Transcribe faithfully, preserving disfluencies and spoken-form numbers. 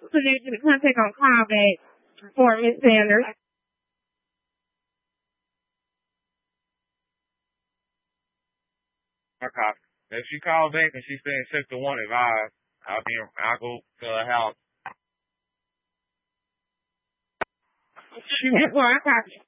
Connected to contact on callback for Miss Sanders. Okay. If she calls back and she's saying sector one advised, I'll be I'll go to her house. Well, I got you.